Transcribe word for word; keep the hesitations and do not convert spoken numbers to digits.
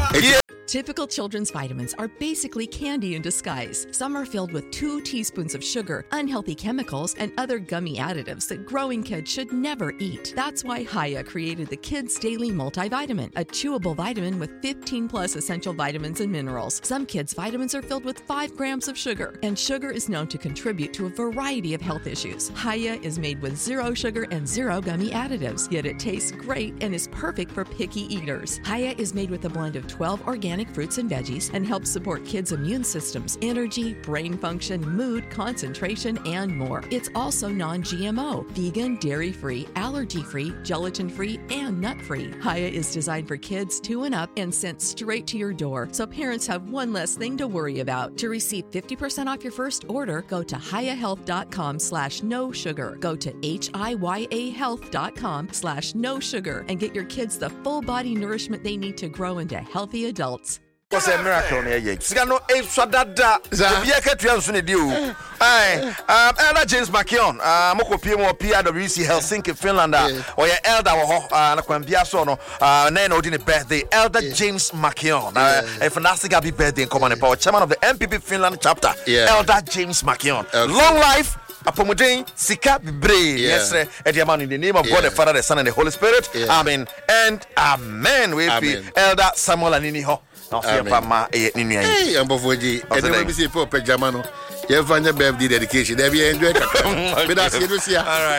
Yeah. Typical children's vitamins are basically candy in disguise. Some are filled with two teaspoons of sugar, unhealthy chemicals, and other gummy additives that growing kids should never eat. That's why Hiya created the Kids Daily Multivitamin, a chewable vitamin with fifteen plus essential vitamins and minerals. Some kids' vitamins are filled with five grams of sugar, and sugar is known to contribute to a variety of health issues. Hiya is made with zero sugar and zero gummy additives, yet it tastes great and is perfect for picky eaters. Hiya is made with a blend of twelve organic fruits and veggies and helps support kids' immune systems, energy, brain function, mood, concentration, and more. It's also non-G M O, vegan, dairy-free, allergy-free, gelatin-free, and nut-free. Hiya is designed for kids two and up and sent straight to your door, so parents have one less thing to worry about. To receive fifty percent off your first order, go to hiyahealth.com slash no sugar. Go to H-I-Y-A health.com slash no sugar and get your kids the full body nourishment they need to grow into healthy adults. Was a miracle near you. Sigano A Swadada, Zabiaka Triansun Dew. Aye, um, Elder James McKeon, uh, Moko P M O P W C Helsinki, Finland, or your elder, uh, Nakwambia Sono, uh, Nano did a birthday. Elder James McKeon, uh, a fantastic happy birthday in common power, chairman of the M P P Finland chapter, Elder James McKeon. Long life. Apomodin Sika Bre, yes, sir. In the name of God, the Father, the Son, and the Holy Spirit. Amen and amen. We be Elder Samuel Anini Ho. Hey, I'm before G. And then we say for Pajamano. You have found your birthday dedication. There we enjoy it. All right.